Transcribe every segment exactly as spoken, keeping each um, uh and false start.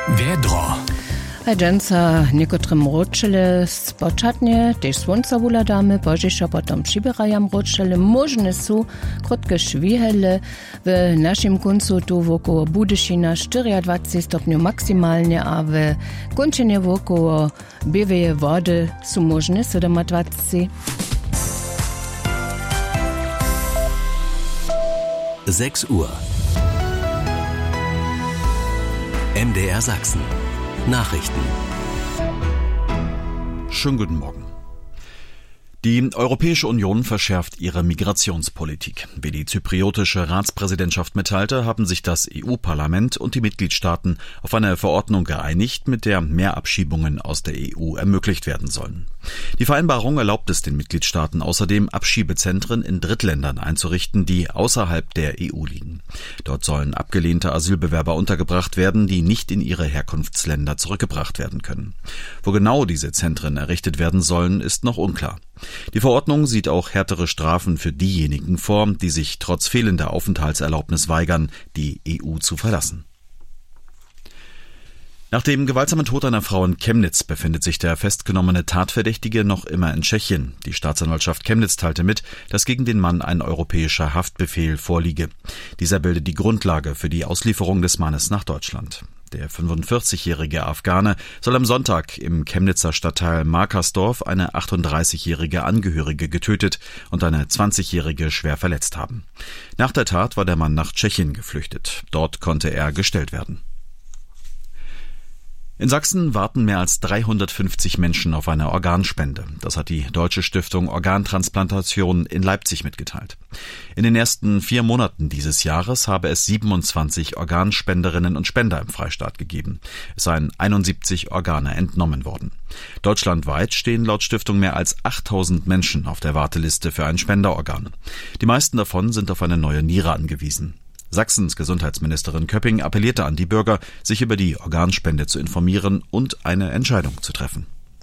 Vedro. Agenca niekotrym ročele spočatnie, tež słonca wuladamy, požiša potom přibirajam ročele, možne sú krotke švihele, w naszym końcu tu wokoło Budyšina dwadzieścia stopniów maksymalnie, a w kończenie wokoło bieweje wody są możne dwadzieścia siedem. sechs Uhr. M D R Sachsen. Nachrichten. Schönen guten Morgen. Die Europäische Union verschärft ihre Migrationspolitik. Wie die zypriotische Ratspräsidentschaft mitteilte, haben sich das E U-Parlament und die Mitgliedstaaten auf eine Verordnung geeinigt, mit der mehr Abschiebungen aus der E U ermöglicht werden sollen. Die Vereinbarung erlaubt es den Mitgliedstaaten außerdem, Abschiebezentren in Drittländern einzurichten, die außerhalb der E U liegen. Dort sollen abgelehnte Asylbewerber untergebracht werden, die nicht in ihre Herkunftsländer zurückgebracht werden können. Wo genau diese Zentren errichtet werden sollen, ist noch unklar. Die Verordnung sieht auch härtere Strafen für diejenigen vor, die sich trotz fehlender Aufenthaltserlaubnis weigern, die E U zu verlassen. Nach dem gewaltsamen Tod einer Frau in Chemnitz befindet sich der festgenommene Tatverdächtige noch immer in Tschechien. Die Staatsanwaltschaft Chemnitz teilte mit, dass gegen den Mann ein europäischer Haftbefehl vorliege. Dieser bildet die Grundlage für die Auslieferung des Mannes nach Deutschland. Der fünfundvierzigjährige Afghane soll am Sonntag im Chemnitzer Stadtteil Markersdorf eine achtunddreißigjährige Angehörige getötet und eine zwanzigjährige schwer verletzt haben. Nach der Tat war der Mann nach Tschechien geflüchtet. Dort konnte er gestellt werden. In Sachsen warten mehr als dreihundertfünfzig Menschen auf eine Organspende. Das hat die Deutsche Stiftung Organtransplantation in Leipzig mitgeteilt. In den ersten vier Monaten dieses Jahres habe es siebenundzwanzig Organspenderinnen und Spender im Freistaat gegeben. Es seien einundsiebzig Organe entnommen worden. Deutschlandweit stehen laut Stiftung mehr als achttausend Menschen auf der Warteliste für ein Spenderorgan. Die meisten davon sind auf eine neue Niere angewiesen. Sachsens Gesundheitsministerin Köpping appellierte an die Bürger, sich über die Organspende zu informieren und eine Entscheidung zu treffen.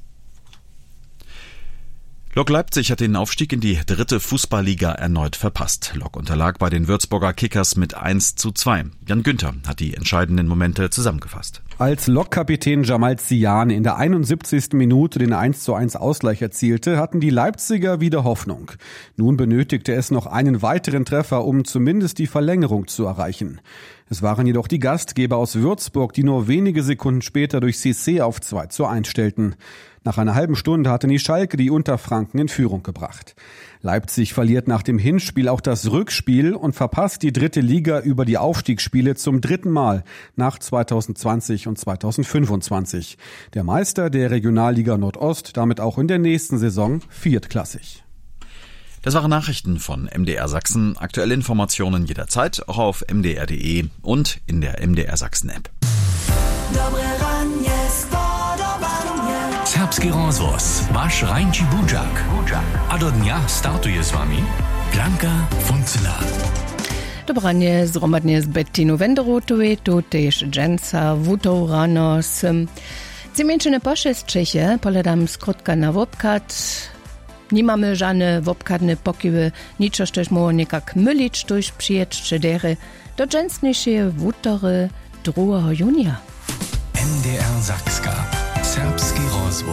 Lok Leipzig hat den Aufstieg in die dritte Fußballliga erneut verpasst. Lok unterlag bei den Würzburger Kickers mit eins zu zwei. Jan Günther hat die entscheidenden Momente zusammengefasst. Als Lok-Kapitän Jamal Zian in der einundsiebzigsten Minute den eins zu eins Ausgleich erzielte, hatten die Leipziger wieder Hoffnung. Nun benötigte es noch einen weiteren Treffer, um zumindest die Verlängerung zu erreichen. Es waren jedoch die Gastgeber aus Würzburg, die nur wenige Sekunden später durch Cissé auf zwei zu eins stellten. Nach einer halben Stunde hatten die Schalke die Unterfranken in Führung gebracht. Leipzig verliert nach dem Hinspiel auch das Rückspiel und verpasst die dritte Liga über die Aufstiegsspiele zum dritten Mal nach zweitausendzwanzig und zweitausendfünfundzwanzig. Der Meister der Regionalliga Nordost damit auch in der nächsten Saison viertklassig. Das waren Nachrichten von M D R Sachsen. Aktuelle Informationen jederzeit auch auf m d r punkt d e und in der M D R Sachsen App. Serbski rozvoz, vaš Rajnči Budžak. A do dňa startuje s vami Blanka Funcela. Dobranie zromadnie z Bettinu Wenderotuje, tu też Jensa Wuto rano z Ciemięczyny poszest Czechie, poledam skrótka na wopkat. Nie mamy żadne wopkadne pokiwy, niczo też mo niekak mylić tuż przyjedź czy dery do dżensniejsze wutory drugiego junia. M D R Sakska. Serbski rozvoz.